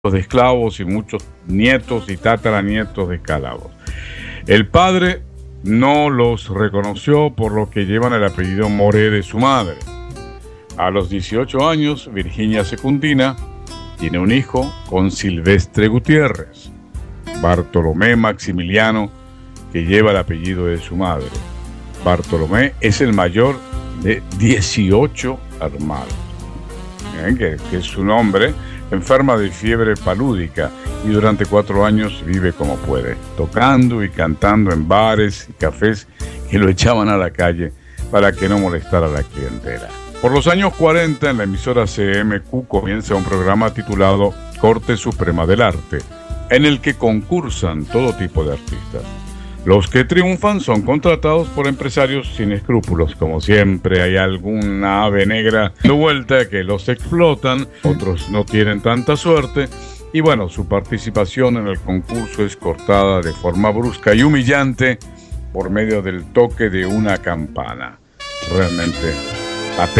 de esclavos y muchos nietos y tataranietos de esclavos. El padre no los reconoció, por lo que llevan el apellido Moré de su madre. A los 18 años, Virginia Secundina tiene un hijo con Silvestre Gutiérrez, Bartolomé Maximiliano, que lleva el apellido de su madre. Bartolomé es el mayor de 18 hermanos. Que es su nombre. Enferma de fiebre palúdica y durante 4 años vive como puede, tocando y cantando en bares y cafés que lo echaban a la calle para que no molestara a la clientela. Por los años 40, en la emisora CMQ comienza un programa titulado Corte Suprema del Arte, en el que concursan todo tipo de artistas. Los que triunfan son contratados por empresarios sin escrúpulos. Como siempre, hay alguna ave negra de vuelta que los explotan, otros no tienen tanta suerte, y bueno, su participación en el concurso es cortada de forma brusca y humillante por medio del toque de una campana. Realmente